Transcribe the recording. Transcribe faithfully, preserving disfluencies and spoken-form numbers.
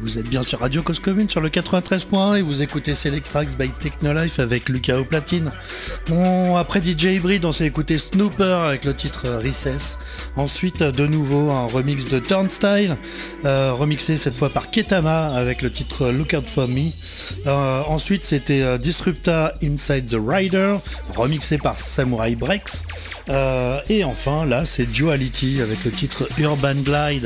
Vous êtes bien sur Radio Cause Commune sur le quatre-vingt-treize point un et vous écoutez Selectrax by Technolife avec Lucas au platine. Bon, après D J Hybrid, on s'est écouté Snooper avec le titre Recess. Ensuite, de nouveau, un remix de Turnstile, euh, remixé cette fois par Ketama avec le titre Look Out For Me. Euh, ensuite, c'était euh, Disrupta Inside the Rider, remixé par Samurai Breaks. Euh, et enfin, là, c'est Duality avec le titre Urban Glide.